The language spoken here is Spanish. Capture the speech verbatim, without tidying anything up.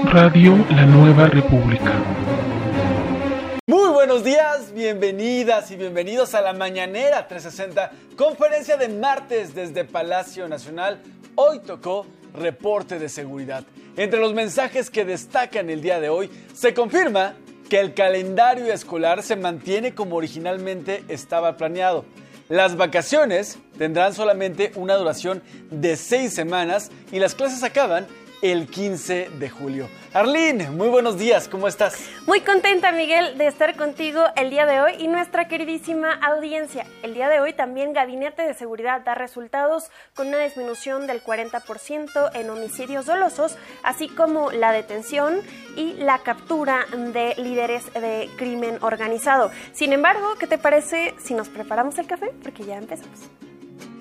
Radio La Nueva República. Muy buenos días, bienvenidas y bienvenidos a la Mañanera trescientos sesenta, conferencia de martes desde Palacio Nacional. Hoy tocó reporte de seguridad. Entre los mensajes que destacan el día de hoy, se confirma que el calendario escolar se mantiene como originalmente estaba planeado. Las vacaciones tendrán solamente una duración de seis semanas y las clases acaban el quince de julio. Arlene, muy buenos días, ¿cómo estás? Muy contenta, Miguel, de estar contigo el día de hoy y nuestra queridísima audiencia. El día de hoy también Gabinete de Seguridad da resultados con una disminución del cuarenta por ciento en homicidios dolosos, así como la detención y la captura de líderes de crimen organizado. Sin embargo, ¿qué te parece si nos preparamos el café? Porque ya empezamos.